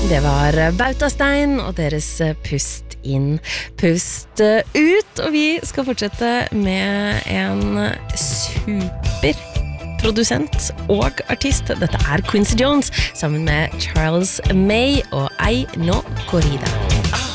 Det var Bautastein og deres Pust inn, pust ut. Og vi skal fortsette med en superprodusent og artist. Dette Quincy Jones sammen med Charles May og Ei No Corrida.